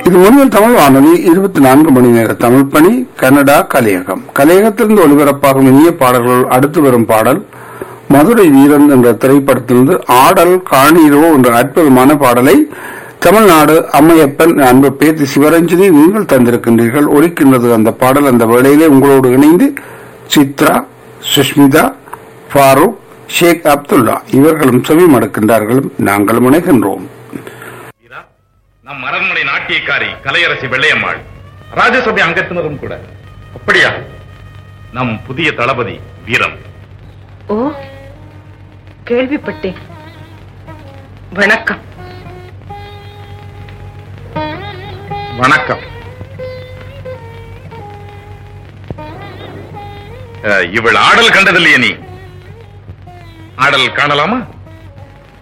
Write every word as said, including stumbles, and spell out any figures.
இது முன்னில் தமிழ் வானொலி இருபத்தி நான்கு மணி நேர தமிழ் பணி கனடா கலையகம். கலையகத்திலிருந்து ஒலிபரப்பாகும் இனிய பாடல்கள். அடுத்து வரும் பாடல் மதுரை வீரன் என்ற திரைப்படத்திலிருந்து ஆடல் காணீரோ என்ற அற்புதமான பாடலை தமிழ்நாடு அம்மையப்பன் அன்பு பேத்தி சிவரஞ்சனி நீங்கள் தந்திருக்கின்றீர்கள். ஒலிக்கின்றது அந்த பாடல். அந்த வேளையிலே உங்களோடு இணைந்து சித்ரா, சுஷ்மிதா, ஃபாரூக், ஷேக் அப்துல்லா இவர்களும் செவி மடுக்கின்றார்கள். நாங்களும் இணைகின்றோம். நம் அரண்மனை நாட்டியக்காரி கலையரசி வெள்ளையம்மாள் ராஜ்யசபை அங்கத்தினரும் கூட. அப்படியா? நம் புதிய தளபதி வீரன். ஓ, கேள்விப்பட்டேன். வணக்கம். வணக்கம். இவள் ஆடல் கண்டதில்லையே, நீ ஆடல் காணலாமா?